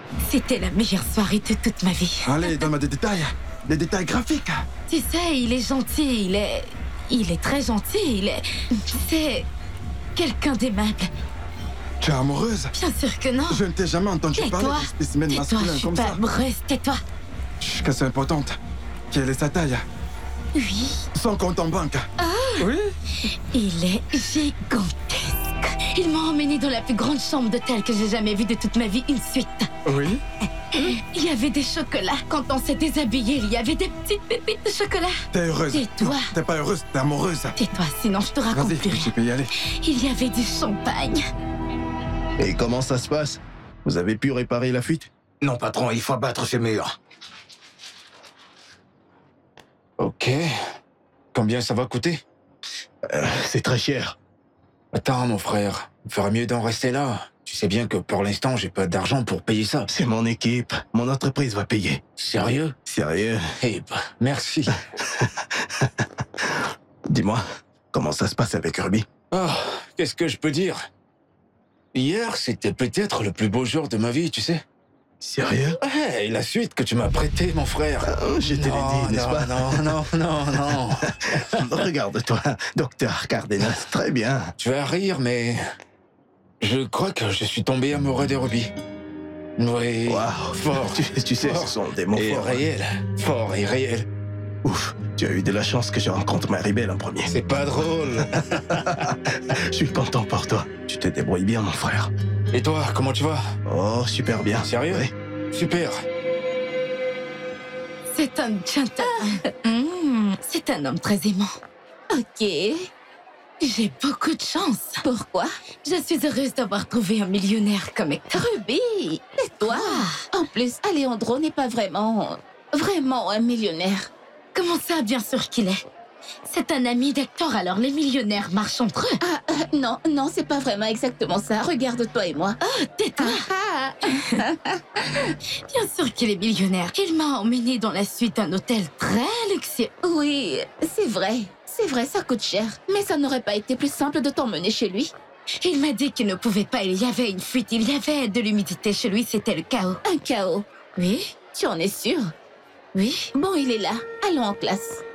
C'était la meilleure soirée de toute ma vie. Allez, donne-moi des détails graphiques. Tu sais, il est gentil, il est très gentil, c'est quelqu'un d'aimable. Tu es amoureuse? Bien sûr que non. Je ne t'ai jamais entendu parler d'un spécimen masculin comme ça. Je suis pas amoureuse, tais-toi. Chut, que c'est importante. Quelle est sa taille? Oui. Son compte en banque? Oui. Il est gigantesque. Il m'a emmené dans la plus grande chambre d'hôtel que j'ai jamais vue de toute ma vie, une suite. Oui. Il y avait des chocolats. Quand on s'est déshabillé, il y avait des petites pépites de chocolat. T'es heureuse? Tais-toi. T'es pas heureuse, t'es amoureuse. Tais-toi, sinon je te raconte plus Vas-y, rien. tu peux y aller. Il y avait du champagne. Et comment ça se passe? Vous avez pu réparer la fuite? Non, patron, il faut abattre ce mur. Ok. Combien ça va coûter? C'est très cher. Attends, mon frère. Il ferait mieux d'en rester là. Tu sais bien que pour l'instant, j'ai pas d'argent pour payer ça. C'est mon équipe. Mon entreprise va payer. Sérieux? Sérieux? Eh ben, merci. Dis-moi, comment ça se passe avec Ruby? Ah, qu'est-ce que je peux dire? Hier, c'était peut-être le plus beau jour de ma vie, tu sais. Sérieux? Ouais, et la suite que tu m'as prêtée, mon frère. Je te l'ai dit, n'est-ce pas? Non. Regarde-toi, docteur Cardenas, très bien. Tu vas rire, mais... Je crois que je suis tombé amoureux de Ruby. Oui, Waouh, fort. Tu sais, fort ce sont des mots et forts. réel. Fort et réel. Ouf, tu as eu de la chance que je rencontre Maribel en premier. C'est pas drôle. Je suis content pour toi. Tu te débrouilles bien, mon frère. Et toi, comment tu vas? Oh, super bien. Sérieux? Oui. Super. C'est un gentleman. C'est un homme très aimant. Ok. J'ai beaucoup de chance. Pourquoi? Je suis heureuse d'avoir trouvé un millionnaire comme Hector. Ruby, et toi? En plus, Alejandro n'est pas vraiment un millionnaire. Comment ça, bien sûr qu'il est. C'est un ami d'Hector, alors les millionnaires marchent entre eux. Non, c'est pas vraiment exactement ça. Regarde-toi et moi. Oh, tais-toi. Bien sûr qu'il est millionnaire. Il m'a emmené dans la suite d'un hôtel très luxueux. Oui, c'est vrai. C'est vrai, ça coûte cher. Mais ça n'aurait pas été plus simple de t'emmener chez lui. Il m'a dit qu'il ne pouvait pas. Il y avait une fuite, il y avait de l'humidité chez lui, c'était le chaos. Un chaos. Oui, Tu en es sûr? oui. Bon, il est là. Allons en classe.